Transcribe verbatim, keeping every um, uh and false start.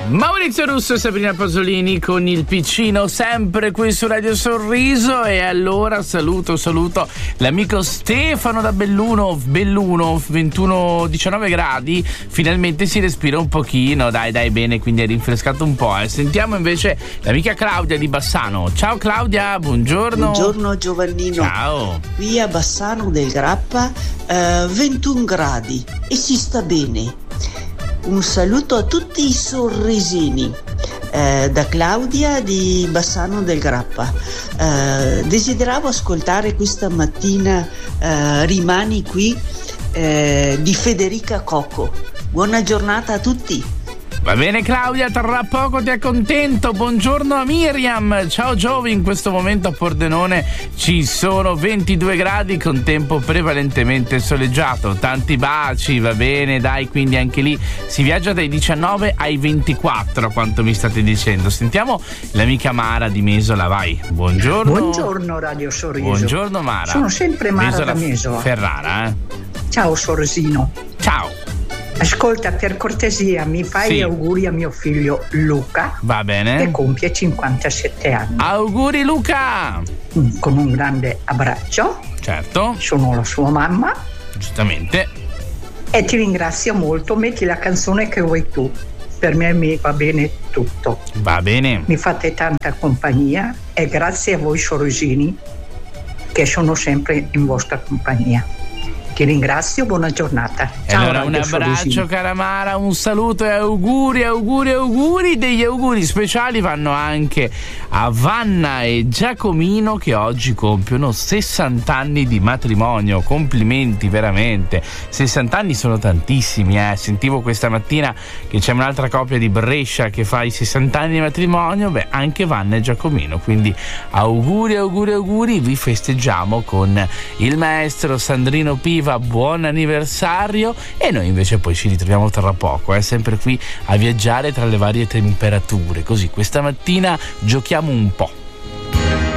Maurizio Russo e Sabrina Pasolini con il piccino, sempre qui su Radio Sorriso. E allora saluto saluto l'amico Stefano da Belluno. Belluno, ventuno diciannove gradi, finalmente si respira un pochino, dai dai bene, quindi è rinfrescato un po'. eh. Sentiamo invece l'amica Claudia di Bassano. Ciao Claudia, buongiorno. Buongiorno Giovannino. Ciao. Qui a Bassano del Grappa eh, ventuno gradi e si sta bene. Un saluto a tutti i sorrisini, eh, da Claudia di Bassano del Grappa. Eh, desideravo ascoltare questa mattina eh, Rimani qui eh, di Federica Cocco. Buona giornata a tutti. Va bene Claudia, tra poco ti accontento. Buongiorno a Miriam. Ciao Giovi, in questo momento a Pordenone ci sono ventidue gradi con tempo prevalentemente soleggiato. Tanti baci, va bene, dai, quindi anche lì si viaggia dai diciannove ai ventiquattro, a quanto mi state dicendo. Sentiamo l'amica Mara di Mesola, vai. Buongiorno. Buongiorno Radio Sorriso. Buongiorno Mara. Sono sempre Mara Mesola da Mesola. Ferrara, eh. Ciao Sorrisino. Ciao. Ascolta, per cortesia mi fai Sì. gli auguri a mio figlio Luca, Va bene. che compie cinquantasette anni. Auguri Luca. Con un grande abbraccio. Certo, Sono la sua mamma giustamente. e ti ringrazio molto. Metti la canzone che vuoi tu. Per me mi va bene tutto. Va bene. Mi fate tanta compagnia e grazie a voi sorrisini che sono sempre in vostra compagnia. Ti ringrazio, buona giornata. E Ciao, allora un Radio abbraccio Sorrisini. cara Mara, un saluto e auguri, auguri, auguri. Degli auguri speciali vanno anche a Vanna e Giacomino, che oggi compiono sessanta anni di matrimonio. Complimenti veramente, sessanta anni sono tantissimi. eh. Sentivo questa mattina che c'è un'altra coppia di Brescia che fa i sessanta anni di matrimonio. Beh, anche Vanna e Giacomino, quindi auguri, auguri, auguri. Vi festeggiamo con il maestro Sandrino Piva. Buon anniversario. E noi invece poi ci ritroviamo tra poco, eh, sempre qui a viaggiare tra le varie temperature, così questa mattina giochiamo un po'.